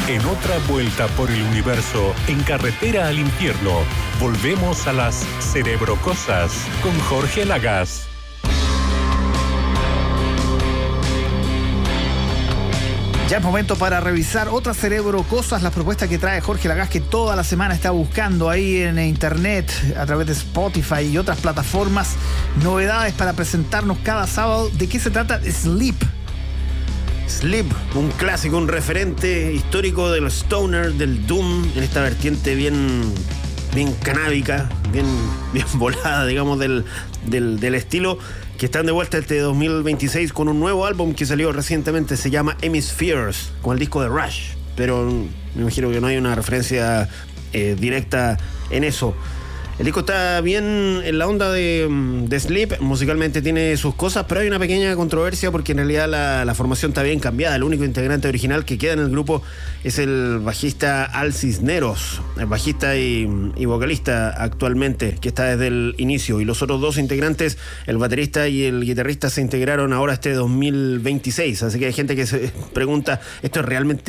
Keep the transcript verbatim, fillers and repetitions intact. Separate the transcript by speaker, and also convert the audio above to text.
Speaker 1: En otra vuelta por el universo, en carretera al infierno, volvemos a las Cerebrocosas con Jorge Lagasse.
Speaker 2: Ya es momento para revisar otras Cerebrocosas, las propuestas que trae Jorge Lagasse, que toda la semana está buscando ahí en internet, a través de Spotify y otras plataformas, novedades para presentarnos cada sábado. ¿De qué se trata Sleep?
Speaker 3: Sleep, un clásico, un referente histórico del stoner, del doom, en esta vertiente bien, bien canábica, bien, bien volada, digamos, del, del, del estilo, que están de vuelta este dos mil veintiséis con un nuevo álbum que salió recientemente, se llama Hemispheres, con el disco de Rush, pero me imagino que no hay una referencia eh, directa en eso. El disco está bien en la onda de, de Sleep, musicalmente tiene sus cosas, pero hay una pequeña controversia porque en realidad la, la formación está bien cambiada. El único integrante original que queda en el grupo es el bajista Al Cisneros, el bajista y, y vocalista actualmente, que está desde el inicio. Y los otros dos integrantes, el baterista y el guitarrista, se integraron ahora este dos mil veintiséis. Así que hay gente que se pregunta, ¿esto es realmente